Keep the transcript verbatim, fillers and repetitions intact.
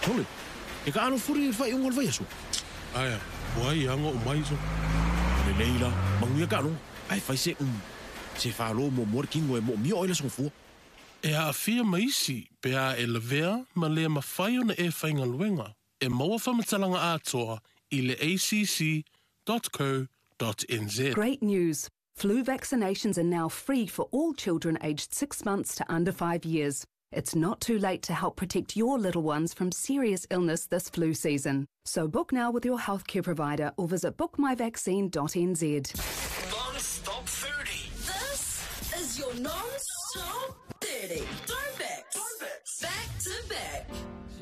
Tole, e ka ano furi e whai unga le vai aso. Aia, wai anga o mai so. Le leila, manguia ka ano, ai whai se um. Se whaalo mo mori kingo e mo mio oila song fua. E a fia maisi, pe a e levea, ma lea ma whai ona e whainga luenga. E maua whamatalanga atoa i le a c c dot co dot n z. Great news. Flu vaccinations are now free for all children aged six months to under five years. It's not too late to help protect your little ones from serious illness this flu season. So book now with your healthcare provider or visit book my vaccine dot n z. Non-stop thirty. This is your non-stop thirty. Throwbacks. Throwbacks. Back to back.